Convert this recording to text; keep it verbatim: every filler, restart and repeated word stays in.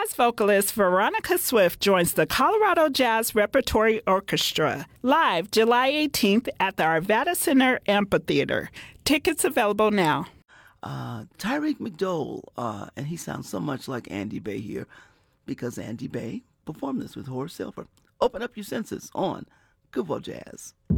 Jazz vocalist Veronica Swift joins the Colorado Jazz Repertory Orchestra live July eighteenth at the Arvada Center Amphitheater. Tickets available now. Uh, Tyreek McDowell, uh, and he sounds so much like Andy Bay here because Andy Bay performed this with Horace Silver. Open up your senses on Good Jazz.